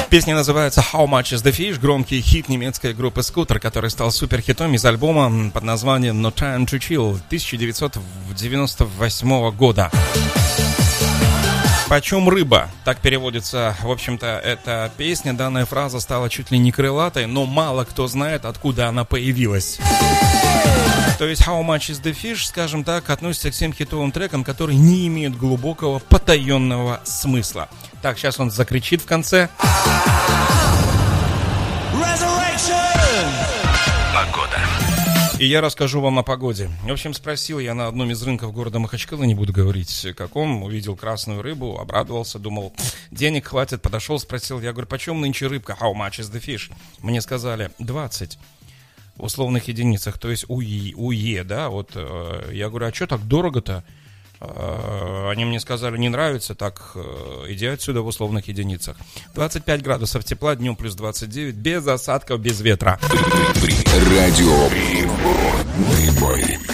Песня называется «How Much Is The Fish», громкий хит немецкой группы «Скутер», который стал суперхитом из альбома под названием «No Time To Chill» 1998 года. «Почем рыба?» Так переводится, в общем-то, эта песня. Данная фраза стала чуть ли не крылатой, но мало кто знает, откуда она появилась. То есть «How Much Is The Fish», скажем так, относится к всем хитовым трекам, которые не имеют глубокого потаенного смысла. Так, сейчас он закричит в конце. Погода. И я расскажу вам о погоде. В общем, спросил я на одном из рынков города Махачкала, не буду говорить каком, увидел красную рыбу, обрадовался, думал, денег хватит, подошел, спросил, я говорю, почем нынче рыбка? How much is the fish? Мне сказали, 20 в условных единицах, то есть УЕ, да, вот. Я говорю, а что так дорого-то? Они мне сказали, не нравится, так иди отсюда в условных единицах. 25 градусов тепла, днем плюс 29, без осадков, без ветра. Радио.